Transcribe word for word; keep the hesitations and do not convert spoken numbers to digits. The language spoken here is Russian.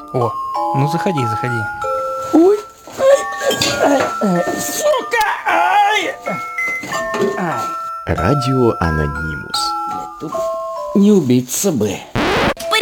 О, ну заходи, заходи. Ой, ай, ай, ай, сука, ай, ай. Радио Анонимус. Тут не убиться бы.